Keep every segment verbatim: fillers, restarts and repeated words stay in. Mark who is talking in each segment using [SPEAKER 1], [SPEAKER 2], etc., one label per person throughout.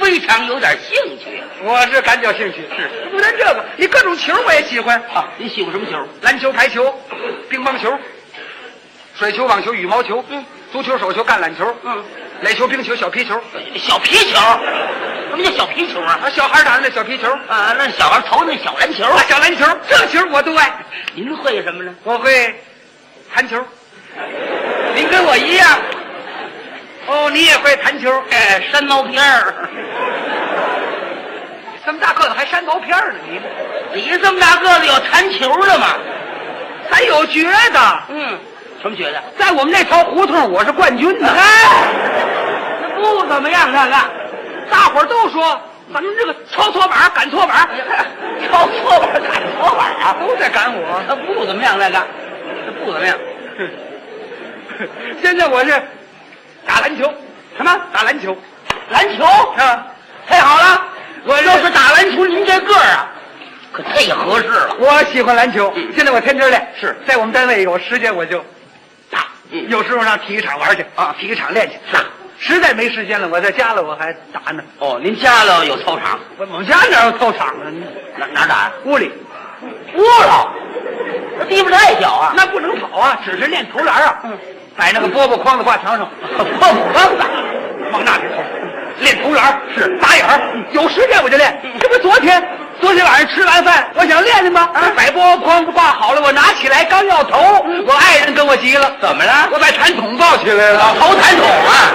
[SPEAKER 1] 非常有点兴趣。
[SPEAKER 2] 我是感觉兴趣，是不但这个，你各种球我也喜欢
[SPEAKER 1] 啊。你喜欢什么球？
[SPEAKER 2] 篮球、排球、乒乓球、水球、网球、羽毛球，
[SPEAKER 1] 嗯，
[SPEAKER 2] 足球、手球、橄榄球，
[SPEAKER 1] 嗯，
[SPEAKER 2] 垒球、冰球、小皮球。
[SPEAKER 1] 小皮球？什么叫小皮球啊？
[SPEAKER 2] 啊，小孩打的那小皮球
[SPEAKER 1] 啊，那小孩投那小篮球
[SPEAKER 2] 啊，小篮球，这球我都爱。
[SPEAKER 1] 您会什么呢？
[SPEAKER 2] 我会弹球。您跟我一样。哦，你也会弹球？
[SPEAKER 1] 哎，扇毛片儿。
[SPEAKER 2] 这么大个子还扇毛片呢？你
[SPEAKER 1] 你这么大个子有弹球的吗？
[SPEAKER 2] 咱有绝的。
[SPEAKER 1] 嗯，什么绝的？
[SPEAKER 2] 在我们那条胡同，我是冠军呢。
[SPEAKER 1] 哎，那不怎么样，看看，
[SPEAKER 2] 大伙儿都说咱们这个敲搓板、赶搓板、
[SPEAKER 1] 敲搓板、赶搓板啊，
[SPEAKER 2] 都在赶我。
[SPEAKER 1] 那不怎么样，那个，那不怎么样。
[SPEAKER 2] 现在我是打篮球。什么？打篮球？
[SPEAKER 1] 篮球
[SPEAKER 2] 啊，
[SPEAKER 1] 太好了！我要是打篮球，您这个儿啊，可太合适了。
[SPEAKER 2] 我喜欢篮球，
[SPEAKER 1] 嗯、
[SPEAKER 2] 现在我天天练。
[SPEAKER 1] 是
[SPEAKER 2] 在我们单位有时间我就打，
[SPEAKER 1] 嗯、
[SPEAKER 2] 有时候上体育场玩去啊，体育场练去。
[SPEAKER 1] 是，
[SPEAKER 2] 实在没时间了，我在家了我还打呢。
[SPEAKER 1] 哦，您家了有操场？
[SPEAKER 2] 我我们家哪有操场啊？
[SPEAKER 1] 哪哪打呀？
[SPEAKER 2] 屋里。
[SPEAKER 1] 屋了，这地方太小啊，
[SPEAKER 2] 那不能跑啊，只是练投篮啊。
[SPEAKER 1] 嗯，
[SPEAKER 2] 摆那个饽饽筐子挂墙上，
[SPEAKER 1] 饽饽筐子
[SPEAKER 2] 往那里投。练投篮是打眼儿，有时间我就练。这不昨天，昨天晚上吃完饭，我想练练吗？啊，摆波筐挂好了，我拿起来刚要投，我爱人跟我急了，
[SPEAKER 1] 怎么了？
[SPEAKER 2] 我把弹筒抱起来了，
[SPEAKER 1] 投弹筒啊！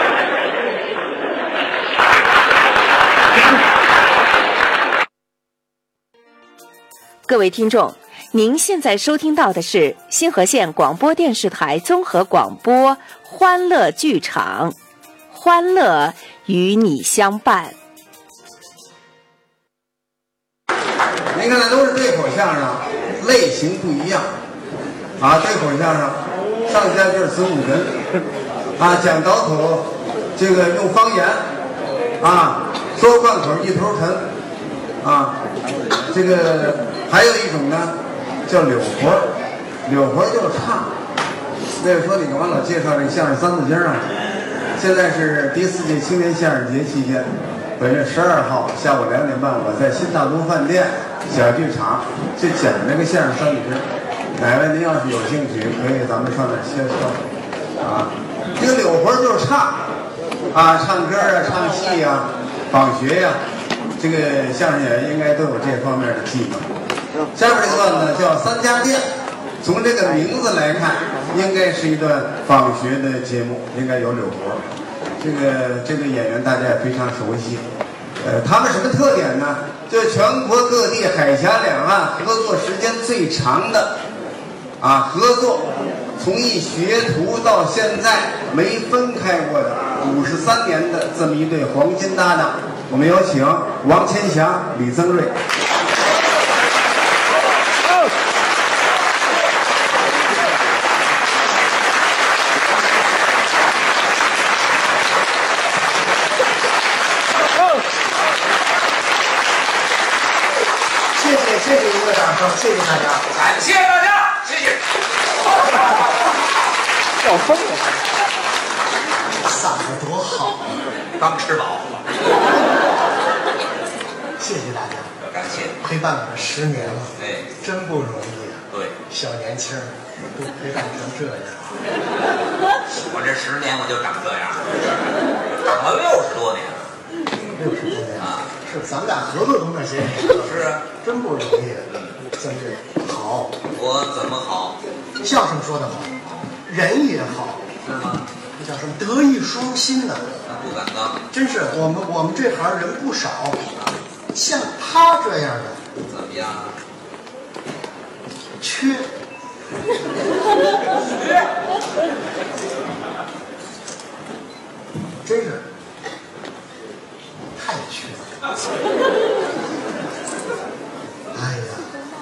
[SPEAKER 3] 各位听众，您现在收听到的是新河县广播电视台综合广播欢乐剧场，欢乐与你相伴。
[SPEAKER 4] 您看，那都是对口相声，类型不一样啊。对口相声，上家就是子午哏啊，讲倒口，这个用方言啊，说贯口一头沉啊。这个还有一种呢，叫柳活，柳活就是唱。那个说你干嘛老介绍这个相声三字经啊？现在是第四届青年相声节期间，本月十二号下午两点半，我在新大东饭店小剧场就讲这个相声三字经。哪位您要是有兴趣，可以咱们上那儿切磋啊。这个柳活就是唱啊，唱歌啊，唱戏啊，访学呀、啊。这个相声演员应该都有这方面的技能。下面这个段子叫《三家店》，从这个名字来看，应该是一段访学的节目，应该有柳活。这个这个演员大家也非常熟悉。呃，他们什么特点呢？就是全国各地海峡两岸合作时间最长的啊，合作从一学徒到现在没分开过的五十三年的这么一对黄金搭档。我们有请王千祥、李增瑞。
[SPEAKER 5] 谢谢谢谢一个掌声，谢谢大家，
[SPEAKER 6] 感谢大家，谢谢。
[SPEAKER 2] 要疯了，
[SPEAKER 5] 嗓子多好啊！
[SPEAKER 6] 刚吃饱。
[SPEAKER 5] 谢谢大家，
[SPEAKER 6] 感谢
[SPEAKER 5] 陪伴我们十年了，
[SPEAKER 6] 哎，
[SPEAKER 5] 真不容易啊！
[SPEAKER 6] 对，
[SPEAKER 5] 小年轻都陪伴成这样。
[SPEAKER 6] 我这十年我就长这样，长了六十多年了。
[SPEAKER 5] 六十多年
[SPEAKER 6] 啊，
[SPEAKER 5] 是咱们俩合作都那些年，
[SPEAKER 6] 是啊，
[SPEAKER 5] 真不容易。曾志好，
[SPEAKER 6] 我怎么好？
[SPEAKER 5] 相声说得好，人也好，
[SPEAKER 6] 是吗？
[SPEAKER 5] 这叫什么德艺双馨呢？
[SPEAKER 6] 不敢当，
[SPEAKER 5] 真是我们我们这行人不少，像他这样的
[SPEAKER 6] 怎么样啊？
[SPEAKER 5] 缺，真是太缺了。哎呀，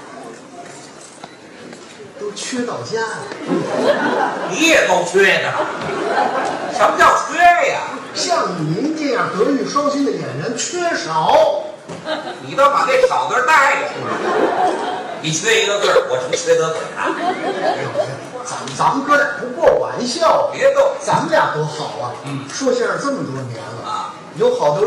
[SPEAKER 5] 都缺到家了。
[SPEAKER 6] 你也够缺的，什么叫缺呀？
[SPEAKER 5] 像您这样德艺双馨的演员缺少，
[SPEAKER 6] 你倒把那少字带出来。你缺一个字儿，我成缺德嘴了。
[SPEAKER 5] 咱们咱们哥俩不过玩笑，
[SPEAKER 6] 别逗，
[SPEAKER 5] 咱们俩多好啊！
[SPEAKER 6] 嗯，
[SPEAKER 5] 说相声这么多年了
[SPEAKER 6] 啊，
[SPEAKER 5] 有好多